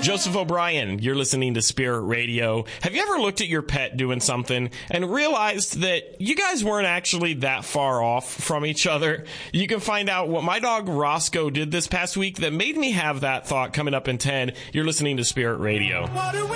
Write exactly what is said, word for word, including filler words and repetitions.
Joseph O'Brien, you're listening to Spirit Radio. Have you ever looked at your pet doing something and realized that you guys weren't actually that far off from each other? You can find out what my dog Roscoe did this past week that made me have that thought coming up in ten. You're listening to Spirit Radio.